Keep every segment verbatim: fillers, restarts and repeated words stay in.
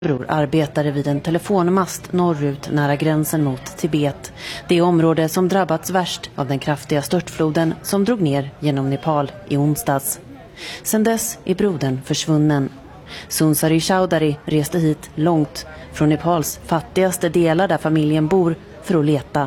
Bror arbetade vid en telefonmast norrut nära gränsen mot Tibet. Det område som drabbats värst av den kraftiga störtfloden som drog ner genom Nepal i onsdags. Sedan dess är brodern försvunnen. Sunsari Chowdhury reste hit långt från Nepals fattigaste delar där familjen bor för att leta.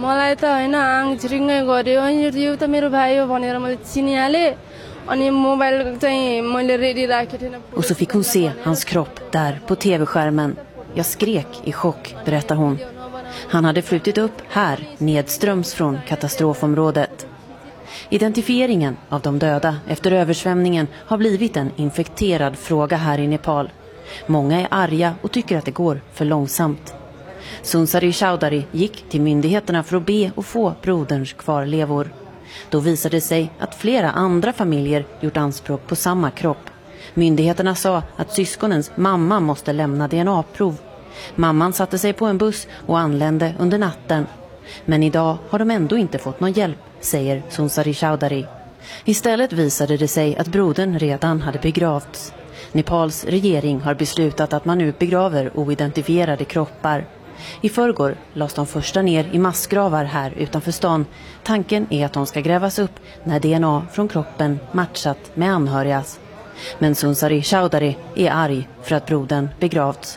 Och så fick hon se hans kropp där på tv-skärmen. Jag skrek i chock, berättar hon. Han hade flutit upp här nedströms från katastrofområdet. Identifieringen av de döda efter översvämningen har blivit en infekterad fråga här i Nepal. Många är arga och tycker att det går för långsamt. Sunsari Chowdhury gick till myndigheterna för att be och få broderns kvarlevor. Då visade det sig att flera andra familjer gjort anspråk på samma kropp. Myndigheterna sa att syskonens mamma måste lämna D N A-prov. Mamman satte sig på en buss och anlände under natten. Men idag har de ändå inte fått någon hjälp, säger Sunsari Chowdhury. Istället visade det sig att brodern redan hade begravts. Nepals regering har beslutat att man nu begraver oidentifierade kroppar. I förrgår lades de första ner i massgravar här utanför stan. Tanken är att de ska grävas upp när D N A från kroppen matchat med anhörigas. Men Sunsari Chowdhury är arg för att brodern begravts.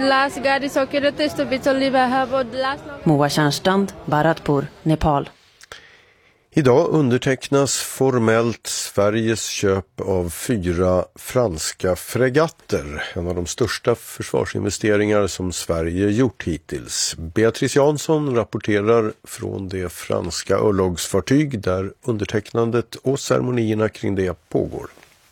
Moa Tjärnstrand, Bharatpur, Nepal. Idag undertecknas formellt Sveriges köp av fyra franska fregatter. En av de största försvarsinvesteringar som Sverige gjort hittills. Beatrice Jansson rapporterar från det franska örlogsfartyg där undertecknandet och ceremonierna kring det pågår.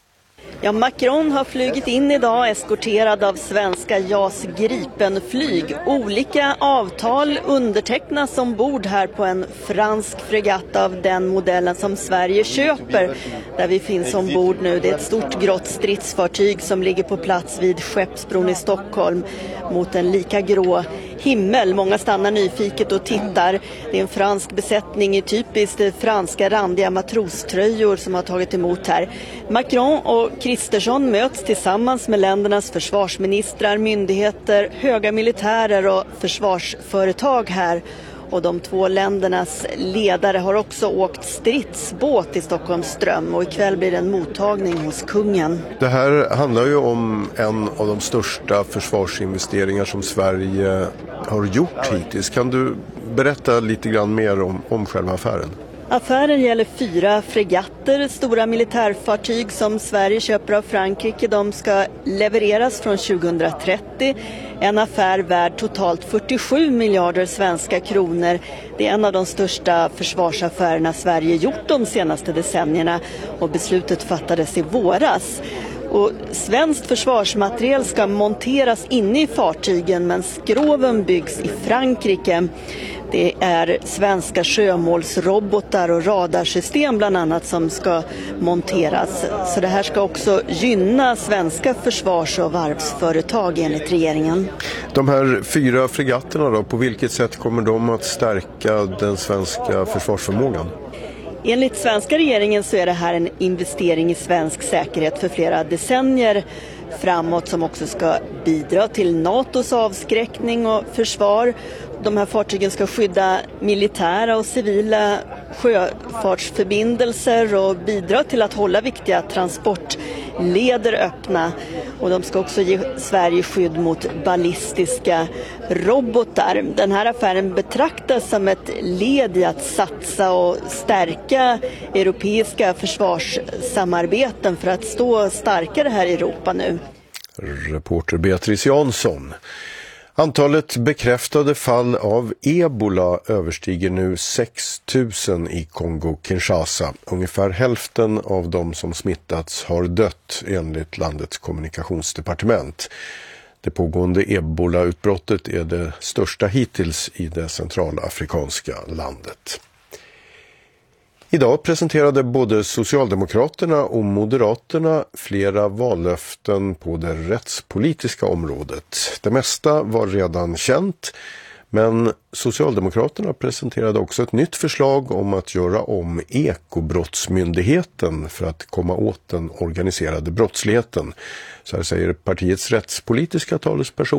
Ja, Macron har flugit in idag eskorterad av svenska JAS Gripen-flyg. Olika avtal undertecknas ombord här på en fransk fregatt av den modellen som Sverige köper. Där vi finns ombord nu. Det är ett stort grått stridsfartyg som ligger på plats vid Skeppsbron i Stockholm mot en lika grå himmel. Många stannar nyfiket och tittar. Det är en fransk besättning i typiskt franska randiga matroströjor som har tagit emot här. Macron och Kristersson möts tillsammans med ländernas försvarsministrar, myndigheter, höga militärer och försvarsföretag här. Och de två ländernas ledare har också åkt stridsbåt i Stockholms ström och ikväll blir det en mottagning hos kungen. Det här handlar ju om en av de största försvarsinvesteringar som Sverige har gjort hittills. Kan du berätta lite grann mer om, om själva affären? Affären gäller fyra fregatter, stora militärfartyg som Sverige köper av Frankrike. De ska levereras från tjugohundratrettio. En affär värd totalt fyrtiosju miljarder svenska kronor. Det är en av de största försvarsaffärerna Sverige gjort de senaste decennierna och beslutet fattades i våras. Och svenskt försvarsmateriel ska monteras inne i fartygen men skroven byggs i Frankrike. Det är svenska sjömålsrobotar och radarsystem bland annat som ska monteras. Så det här ska också gynna svenska försvars- och varvsföretag enligt regeringen. De här fyra fregatterna då, på vilket sätt kommer de att stärka den svenska försvarsförmågan? Enligt svenska regeringen så är det här en investering i svensk säkerhet för flera decennier framåt som också ska bidra till NATOs avskräckning och försvar. De här fartygen ska skydda militära och civila sjöfartsförbindelser och bidra till att hålla viktiga transportleder öppna. Och de ska också ge Sverige skydd mot ballistiska robotar. Den här affären betraktas som ett led i att satsa och stärka europeiska försvarssamarbeten för att stå starkare här i Europa nu. Reporter Beatrice Jansson. Antalet bekräftade fall av ebola överstiger nu sex tusen i Kongo-Kinshasa. Ungefär hälften av de som smittats har dött enligt landets kommunikationsdepartement. Det pågående ebola-utbrottet är det största hittills i det centralafrikanska landet. Idag presenterade både Socialdemokraterna och Moderaterna flera vallöften på det rättspolitiska området. Det mesta var redan känt, Men Socialdemokraterna presenterade också ett nytt förslag om att göra om ekobrottsmyndigheten för att komma åt den organiserade brottsligheten. Så här säger partiets rättspolitiska talesperson